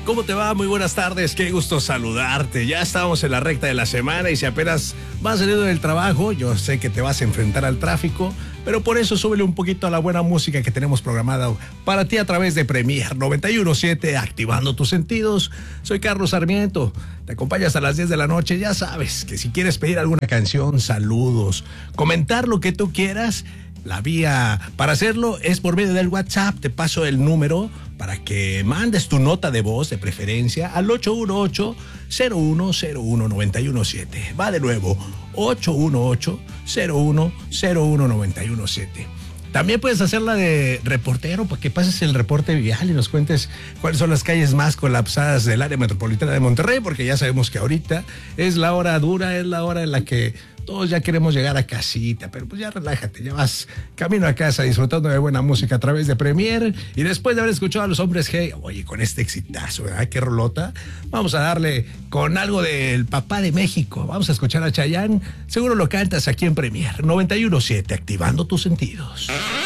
¿Cómo te va? Muy buenas tardes, qué gusto saludarte. Ya estamos en la recta de la semana y si apenas vas saliendo del trabajo, yo sé que te vas a enfrentar al tráfico, pero por eso súbele un poquito a la buena música que tenemos programada para ti a través de Premier 91.7, activando tus sentidos. Soy Carlos Sarmiento, te acompañas a las 10 de la noche. Ya sabes que si quieres pedir alguna canción, saludos, comentar lo que tú quieras, la vía para hacerlo es por medio del WhatsApp. Te paso el número para que mandes tu nota de voz de preferencia al 818-0101-917. Va de nuevo, 818-0101-917. También puedes hacerla de reportero para que pases el reporte vial y nos cuentes cuáles son las calles más colapsadas del área metropolitana de Monterrey, porque ya sabemos que ahorita es la hora dura, es la hora en la que todos ya queremos llegar a casita, pero pues ya relájate, ya vas camino a casa disfrutando de buena música a través de Premier. Y después de haber escuchado a los Hombres G, oye, con este exitazo, ¿verdad? Qué rolota. Vamos a darle con algo del papá de México. Vamos a escuchar a Chayanne. Seguro lo cantas aquí en Premier 91.7, activando tus sentidos.